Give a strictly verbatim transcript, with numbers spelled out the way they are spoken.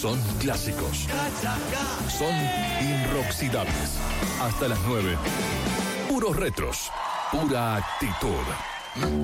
Son clásicos. Son inroxidables. Hasta las nueve. Puros retros. Pura actitud.